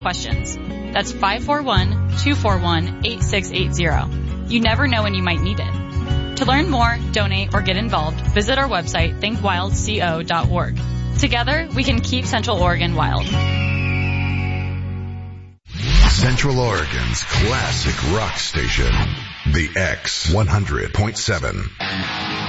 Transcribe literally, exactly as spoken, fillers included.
questions. That's five four one, two four one, eight six eight zero. You never know when you might need it. To learn more, donate, or get involved, visit our website, think wild co dot org. Together, we can keep Central Oregon wild. Central Oregon's classic rock station, The X one hundred point seven.